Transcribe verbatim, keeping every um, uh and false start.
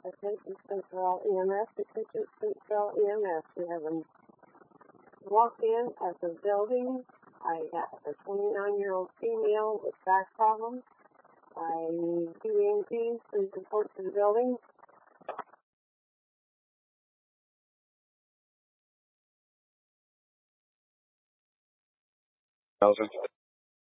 Attention Central E M S, attention Central E M S. We have a walk-in at the building. I have a twenty-nine-year-old female with back problems. I need two E M Ts to report to the building. Thousand.